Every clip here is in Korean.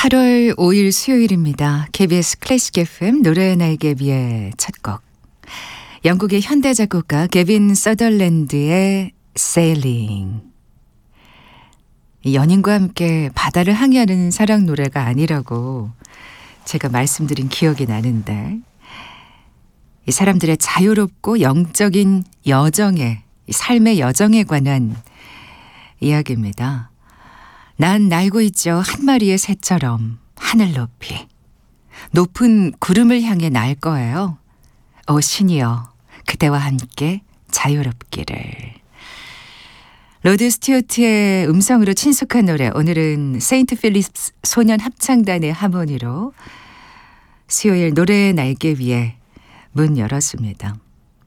8월 5일 수요일입니다. KBS 클래식 FM 노래 날개비의 첫 곡. 영국의 현대 작곡가 개빈 서덜랜드의 Sailing. 연인과 함께 바다를 항해하는 사랑 노래가 아니라고 제가 말씀드린 기억이 나는데, 이 사람들의 자유롭고 영적인 여정에, 삶의 여정에 관한 이야기입니다. 난 날고 있죠, 한 마리의 새처럼 하늘 높이. 높은 구름을 향해 날 거예요. 오 신이여, 그대와 함께 자유롭기를. 로드 스튜어트의 음성으로 친숙한 노래, 오늘은 세인트 필립스 소년 합창단의 하모니로 수요일 노래의 날개 위에 문 열었습니다.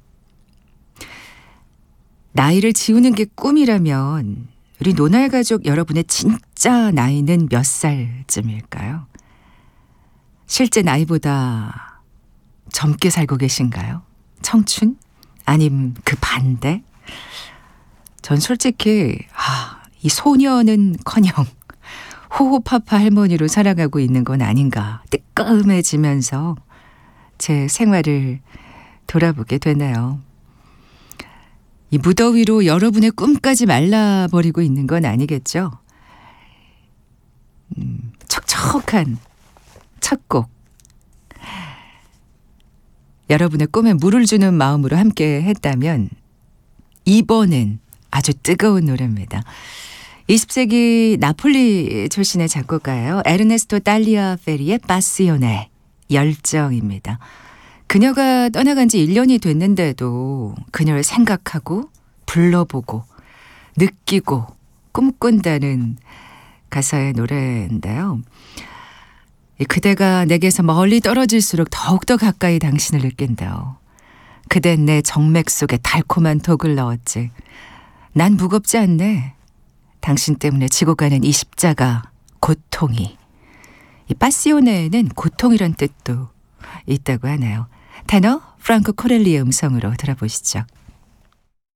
나이를 지우는 게 꿈이라면 우리 노날가족 여러분의 진짜 나이는 몇 살쯤일까요? 실제 나이보다 젊게 살고 계신가요? 청춘? 아님 그 반대? 전 솔직히 이 소녀는커녕 호호파파 할머니로 살아가고 있는 건 아닌가 뜨끔해지면서 제 생활을 돌아보게 되네요. 이 무더위로 여러분의 꿈까지 말라버리고 있는 건 아니겠죠? 촉촉한 첫 곡. 여러분의 꿈에 물을 주는 마음으로 함께 했다면 이번엔 아주 뜨거운 노래입니다. 20세기 나폴리 출신의 작곡가예요. 에르네스토 달리아 페리의 파시오네, 열정입니다. 그녀가 떠나간 지 1년이 됐는데도 그녀를 생각하고 불러보고 느끼고 꿈꾼다는 가사의 노래인데요. 그대가 내게서 멀리 떨어질수록 더욱더 가까이 당신을 느낀다오. 그댄 내 정맥 속에 달콤한 독을 넣었지. 난 무겁지 않네. 당신 때문에 지고 가는 이 십자가 고통이. 이 파시오네에는 고통이란 뜻도 있다고 하네요. 테너 프랑코 코렐리의 음성으로 들어보시죠.